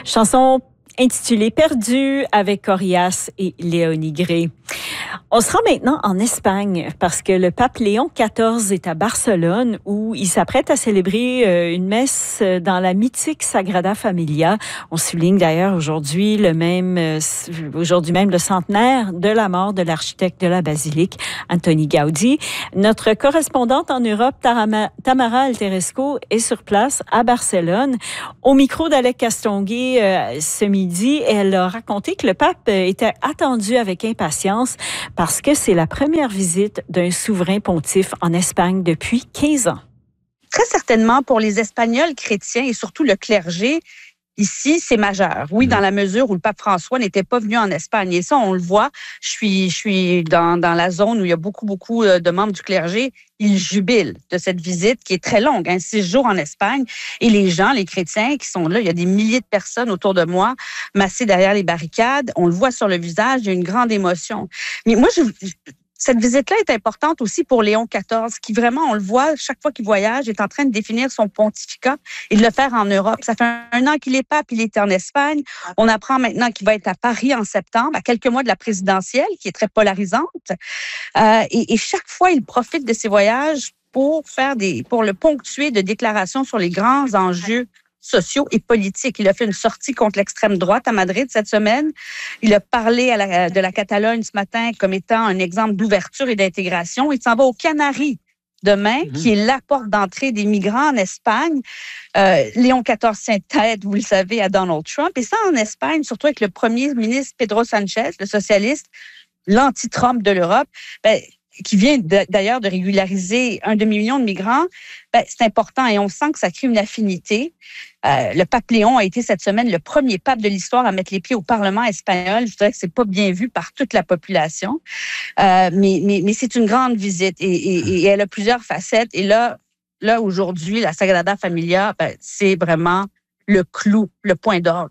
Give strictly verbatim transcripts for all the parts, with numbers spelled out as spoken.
Chanson intitulée Perdu avec Corias et Léonie Gray. On se rend maintenant en Espagne parce que le pape Léon quatorze est à Barcelone où il s'apprête à célébrer une messe dans la mythique Sagrada Familia. On souligne d'ailleurs aujourd'hui le même, aujourd'hui même le centenaire de la mort de l'architecte de la basilique, Antoni Gaudí. Notre correspondante en Europe, Tamara Alteresco, est sur place à Barcelone. Au micro d'Alec Castonguay euh, ce midi, elle a raconté que le pape était attendu avec impatience parce que c'est la première visite d'un souverain pontife en Espagne depuis quinze ans. Très certainement, pour les Espagnols chrétiens et surtout le clergé, ici, c'est majeur. Oui, dans la mesure où le pape François n'était pas venu en Espagne. Et ça, on le voit. Je suis, je suis dans, dans la zone où il y a beaucoup, beaucoup de membres du clergé. Ils jubilent de cette visite qui est très longue, hein, six jours en Espagne. Et les gens, les chrétiens qui sont là, il y a des milliers de personnes autour de moi, massées derrière les barricades. On le voit sur le visage, il y a une grande émotion. Mais moi, je... Cette visite-là est importante aussi pour Léon quatorze, qui vraiment, on le voit, chaque fois qu'il voyage, est en train de définir son pontificat et de le faire en Europe. Ça fait un an qu'il est pape, il était en Espagne. On apprend maintenant qu'il va être à Paris en septembre, à quelques mois de la présidentielle, qui est très polarisante. Euh, et, et chaque fois, il profite de ses voyages pour faire des, pour le ponctuer de déclarations sur les grands enjeux sociaux et politiques. Il a fait une sortie contre l'extrême droite à Madrid cette semaine. Il a parlé à la, de la Catalogne ce matin comme étant un exemple d'ouverture et d'intégration. Il s'en va aux Canaries demain, mmh. qui est la porte d'entrée des migrants en Espagne. Euh, Léon quatorze tient tête, vous le savez, à Donald Trump. Et ça, en Espagne, surtout avec le premier ministre Pedro Sánchez, le socialiste, l'anti-Trump de l'Europe, ben, qui vient de, d'ailleurs de régulariser un demi-million de migrants, ben, c'est important et on sent que ça crée une affinité. Euh, le pape Léon a été cette semaine le premier pape de l'histoire à mettre les pieds au Parlement espagnol. Je dirais que c'est pas bien vu par toute la population, euh, mais, mais, mais c'est une grande visite et, et, et elle a plusieurs facettes. Et là, là aujourd'hui, la Sagrada Familia, ben, c'est vraiment le clou, le point d'orgue.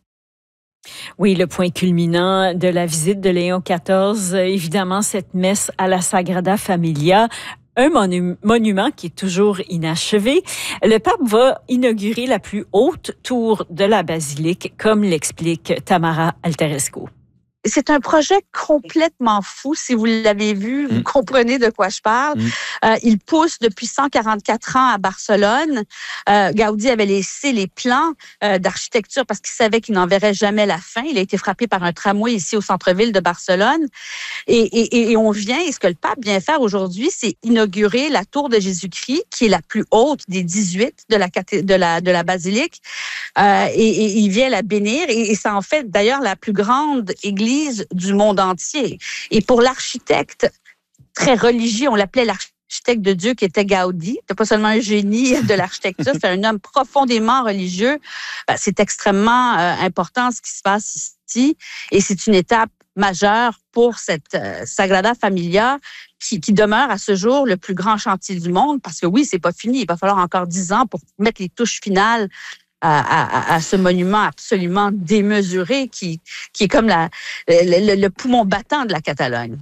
Oui, le point culminant de la visite de Léon quatorze, évidemment, cette messe à la Sagrada Familia, un monu- monument qui est toujours inachevé. Le pape va inaugurer la plus haute tour de la basilique, comme l'explique Tamara Alteresco. C'est un projet complètement fou. Si vous l'avez vu, vous mmh. comprenez de quoi je parle. Mmh. Euh, il pousse depuis cent quarante-quatre ans à Barcelone. Euh, Gaudí avait laissé les plans euh, d'architecture parce qu'il savait qu'il n'en verrait jamais la fin. Il a été frappé par un tramway ici au centre-ville de Barcelone. Et, et, et on vient, et ce que le pape vient faire aujourd'hui, c'est inaugurer la tour de Jésus-Christ, qui est la plus haute des dix-huit de la, de la, de la basilique. Euh, et, et il vient la bénir. Et, et ça en fait d'ailleurs la plus grande église du monde entier. Et pour l'architecte très religieux, on l'appelait l'architecte de Dieu qui était Gaudí. C'était pas seulement un génie de l'architecture, c'est un homme profondément religieux. Ben, c'est extrêmement euh, important ce qui se passe ici et c'est une étape majeure pour cette euh, Sagrada Familia qui, qui demeure à ce jour le plus grand chantier du monde parce que oui, c'est pas fini. Il va falloir encore dix ans pour mettre les touches finales À, à, à ce monument absolument démesuré qui, qui est comme la, le, le poumon battant de la Catalogne.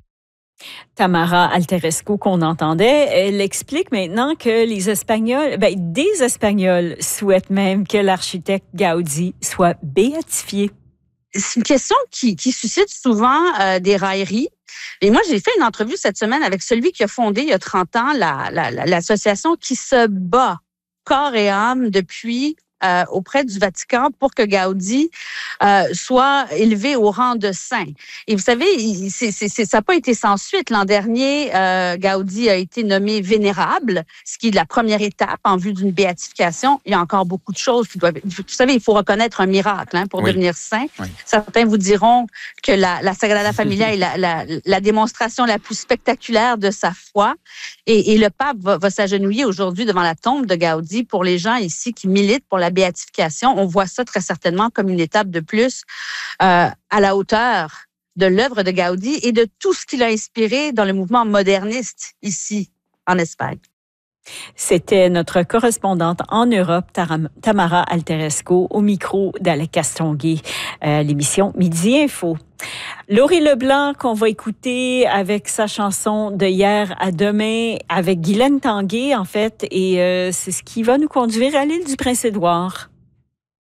Tamara Alteresco qu'on entendait, elle explique maintenant que les Espagnols, ben, des Espagnols souhaitent même que l'architecte Gaudí soit béatifié. C'est une question qui, qui suscite souvent euh, des railleries. Et moi, j'ai fait une entrevue cette semaine avec celui qui a fondé il y a trente ans la, la, la, l'association qui se bat corps et âme depuis Euh, auprès du Vatican pour que Gaudí euh, soit élevé au rang de saint. Et vous savez, il, c'est, c'est, c'est, ça n'a pas été sans suite. L'an dernier, euh, Gaudí a été nommé vénérable, ce qui est la première étape en vue d'une béatification. Il y a encore beaucoup de choses qui doivent... Vous savez, il faut reconnaître un miracle hein, pour oui. devenir saint. Oui. Certains vous diront que la, la Sagrada Familia est la, la, la démonstration la plus spectaculaire de sa foi. Et, et le pape va, va s'agenouiller aujourd'hui devant la tombe de Gaudí pour les gens ici qui militent pour la béatification. On voit ça très certainement comme une étape de plus euh, à la hauteur de l'œuvre de Gaudí et de tout ce qu'il a inspiré dans le mouvement moderniste ici en Espagne. C'était notre correspondante en Europe, Tamara Alteresco, au micro d'Alec Castonguay, euh, l'émission Midi Info. Laurie Leblanc, qu'on va écouter avec sa chanson de hier à demain, avec Guylaine Tanguay, en fait, et euh, c'est ce qui va nous conduire à l'île du Prince-Édouard.